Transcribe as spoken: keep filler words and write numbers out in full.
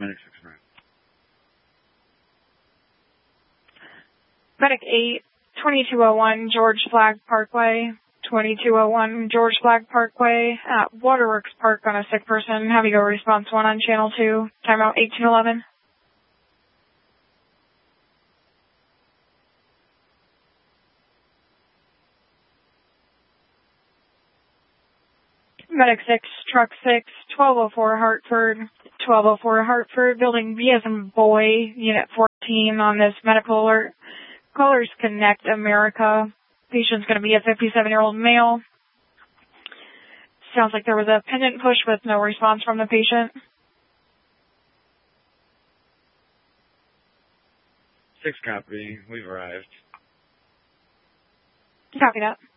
Medic six arrived. Medic eight, twenty-two oh one George Flagg Parkway. twenty-two oh one George Flagg Parkway at Waterworks Park on a sick person. Have you go response one on channel two. Timeout eighteen eleven. Medic six, truck six, twelve oh four Hartford. twelve oh four Hartford, building B as in boy, unit fourteen on this medical alert. Callers Connect America. Patient's going to be a fifty-seven-year-old male. Sounds like there was a pendant push with no response from the patient. Six copy. We've arrived. Copy that.